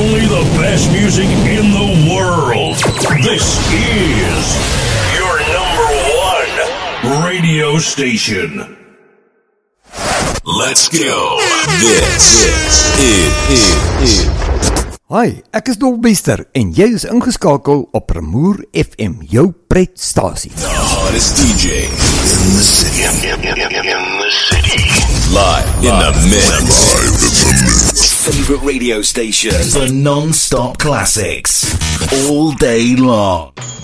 only the best music in the world. This is your number one radio station. Let's go. This is Hi, ek is Dolbester en jy is ingeskakel op Remoer FM, jou pretstasie. The hottest DJ in the city. In the city. Live in the mix. Favorite radio station. The non-stop classics. All day long.